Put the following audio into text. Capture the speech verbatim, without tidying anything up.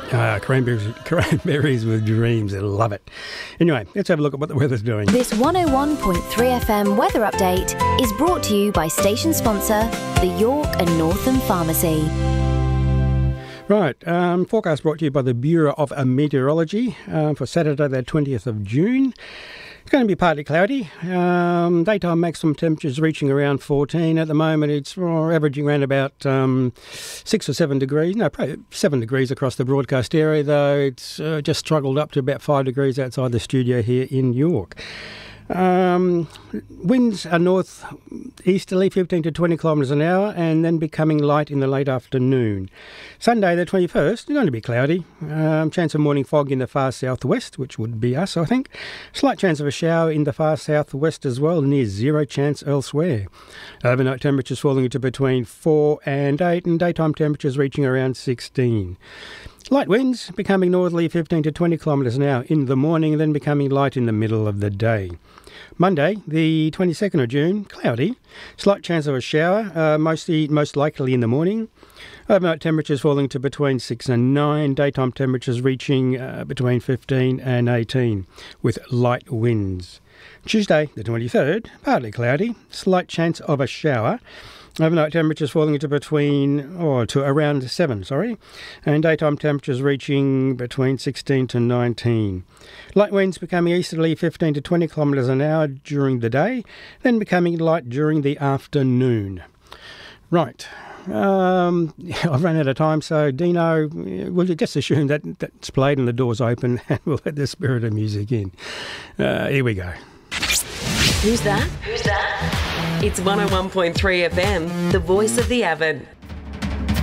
Ah, cranberries, cranberries with dreams. I love it. Anyway, let's have a look at what the weather's doing. This one oh one point three F M weather update is brought to you by station sponsor, the York and Northam Pharmacy. Right, um, forecast brought to you by the Bureau of Meteorology uh, for Saturday the twentieth of June. It's going to be partly cloudy. Um, daytime maximum temperatures reaching around fourteen. At the moment, it's oh, averaging around about um, six or seven degrees. No, probably seven degrees across the broadcast area, though it's uh, just struggled up to about five degrees outside the studio here in York. Um, winds are north easterly, fifteen to twenty kilometres an hour, and then becoming light in the late afternoon. Sunday the twenty-first, it's going to be cloudy. Um, chance of morning fog in the far southwest, which would be us, I think. Slight chance of a shower in the far southwest as well, near zero chance elsewhere. Overnight temperatures falling to between four and eight, and daytime temperatures reaching around sixteen. Light winds becoming northerly, fifteen to twenty kilometres an hour in the morning, then becoming light in the middle of the day. Monday, the twenty-second of June, cloudy. Slight chance of a shower, uh, mostly most likely in the morning. Overnight temperatures falling to between six and nine. Daytime temperatures reaching uh, between fifteen and eighteen, with light winds. Tuesday, the twenty-third, partly cloudy. Slight chance of a shower. Overnight temperatures falling to between, or to around seven, sorry, and daytime temperatures reaching between sixteen to nineteen. Light winds becoming easterly, fifteen to twenty kilometres an hour during the day, then becoming light during the afternoon. Right. Um, I've run out of time, so Dino, we'll just assume that that's played and the door's open, and we'll let the spirit of music in. Uh, here we go. Who's that? Who's that? It's one oh one point three F M, the voice of the Avon.